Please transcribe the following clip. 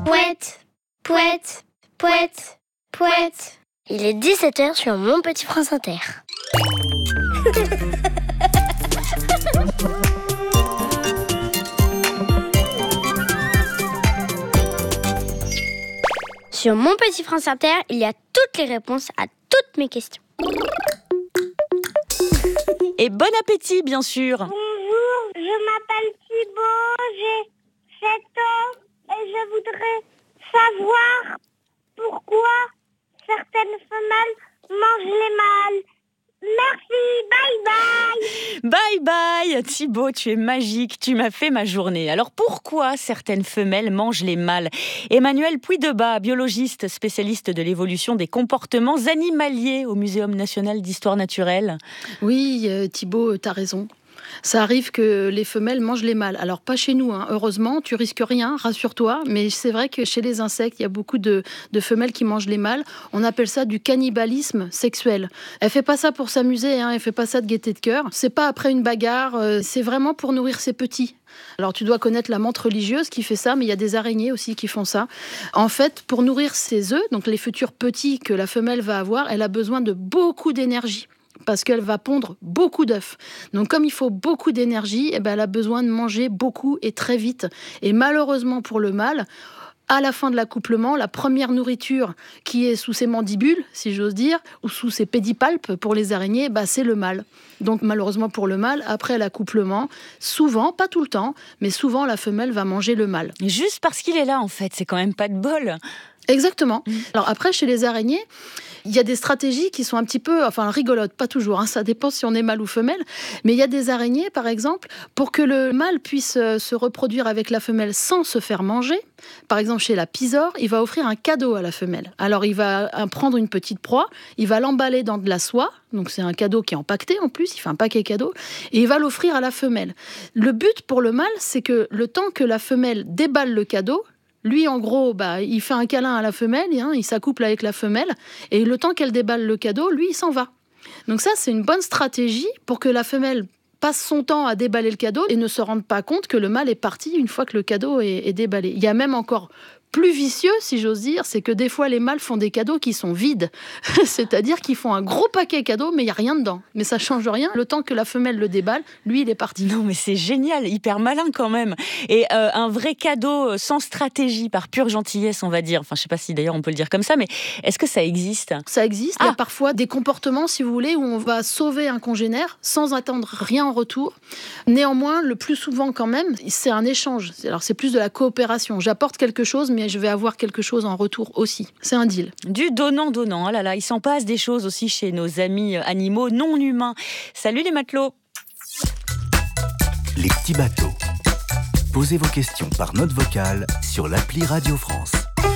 Pouette, pouette, pouette, pouette. Il est 17h sur Mon Petit France Inter. Sur Mon Petit France Inter, il y a toutes les réponses à toutes mes questions. Et bon appétit, bien sûr. Bonjour, je m'appelle Thibaut, j'ai 7 ans et je voudrais savoir pourquoi certaines femelles mangent les mâles. Merci, bye bye. Bye bye, Thibaut, tu es magique, tu m'as fait ma journée. Alors pourquoi certaines femelles mangent les mâles ? Emmanuel Puydebas, biologiste, spécialiste de l'évolution des comportements animaliers au Muséum national d'histoire naturelle. Oui, Thibaut, t'as raison. Ça arrive que les femelles mangent les mâles. Alors pas chez nous, hein. Heureusement, tu risques rien, rassure-toi. Mais c'est vrai que chez les insectes, il y a beaucoup de femelles qui mangent les mâles. On appelle ça du cannibalisme sexuel. Elle fait pas ça pour s'amuser, hein. Elle fait pas ça de gaieté de cœur. C'est pas après une bagarre, c'est vraiment pour nourrir ses petits. Alors tu dois connaître la menthe religieuse qui fait ça, mais il y a des araignées aussi qui font ça. En fait, pour nourrir ses œufs, donc les futurs petits que la femelle va avoir, elle a besoin de beaucoup d'énergie. Parce qu'elle va pondre beaucoup d'œufs. Donc comme il faut beaucoup d'énergie, elle a besoin de manger beaucoup et très vite. Et malheureusement pour le mâle, à la fin de l'accouplement, la première nourriture qui est sous ses mandibules, si j'ose dire, ou sous ses pédipalpes pour les araignées, c'est le mâle. Donc malheureusement pour le mâle, après l'accouplement, souvent, pas tout le temps, mais souvent la femelle va manger le mâle. Juste parce qu'il est là en fait, c'est quand même pas de bol. Exactement. Alors après, chez les araignées, il y a des stratégies qui sont un petit peu, rigolotes, pas toujours, hein, ça dépend si on est mâle ou femelle, mais il y a des araignées, par exemple, pour que le mâle puisse se reproduire avec la femelle sans se faire manger. Par exemple, chez la pisore, il va offrir un cadeau à la femelle. Alors, il va prendre une petite proie, il va l'emballer dans de la soie, donc c'est un cadeau qui est empaqueté en plus, il fait un paquet cadeau, et il va l'offrir à la femelle. Le but pour le mâle, c'est que le temps que la femelle déballe le cadeau, lui, en gros, il fait un câlin à la femelle, hein, il s'accouple avec la femelle, et le temps qu'elle déballe le cadeau, lui, il s'en va. Donc ça, c'est une bonne stratégie pour que la femelle passe son temps à déballer le cadeau et ne se rende pas compte que le mâle est parti une fois que le cadeau est déballé. Il y a même encore plus vicieux, si j'ose dire, c'est que des fois, les mâles font des cadeaux qui sont vides. C'est-à-dire qu'ils font un gros paquet cadeau, mais il n'y a rien dedans. Mais ça ne change rien. Le temps que la femelle le déballe, lui, il est parti. Non, mais c'est génial, hyper malin quand même. Et un vrai cadeau sans stratégie, par pure gentillesse, on va dire. Enfin, je ne sais pas si d'ailleurs on peut le dire comme ça, mais est-ce que ça existe ? Ça existe. Il y a parfois des comportements, si vous voulez, où on va sauver un congénère sans attendre rien en retour. Néanmoins, le plus souvent quand même, c'est un échange. Alors, c'est plus de la coopération. J'apporte quelque chose, mais je vais avoir quelque chose en retour aussi. C'est un deal. Du donnant-donnant. Ah là là, il s'en passe des choses aussi chez nos amis animaux non humains. Salut les matelots. Les petits bateaux. Posez vos questions par note vocale sur l'appli Radio France.